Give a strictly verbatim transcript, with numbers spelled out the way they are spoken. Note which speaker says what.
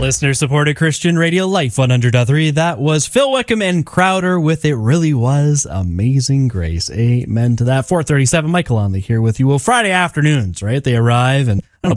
Speaker 1: Listener-supported Christian radio, Life one hundred point three. That was Phil Wickham and Crowder with It Really Was Amazing Grace. Amen to that. four thirty-seven, Michael Onley here with you. Well, Friday afternoons, right? They arrive, and I don't know